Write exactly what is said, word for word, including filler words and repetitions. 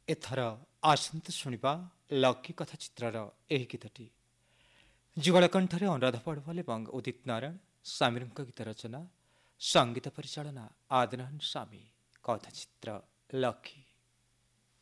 ଏଥର ଆସନ୍ତୁ ଶୁଣିବା ଲକି କଥା ଚିତ୍ରର ଏହି ଗୀତଟି। ଯୁଗଳ କଣ୍ଠରେ ଅନୁରାଧ ପଡ଼ୱାଲ ଏବଂ ଉଦିତ ନାରାୟଣ ସ୍ୱାମୀଙ୍କ ଗୀତ ରଚନା, ସଙ୍ଗୀତ ପରିଚାଳନା ଆଦନାନ ସ୍ୱାମୀ। କଥା ଚିତ୍ର ଲକି।